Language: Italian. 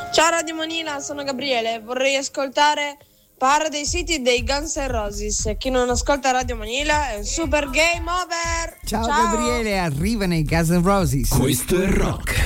Ciao Radio Manila, sono Gabriele, vorrei ascoltare Paradise City dei Guns N' Roses. Chi non ascolta Radio Manila è un super game over. Ciao. Gabriele, arrivano i Guns N' Roses. Questo è rock.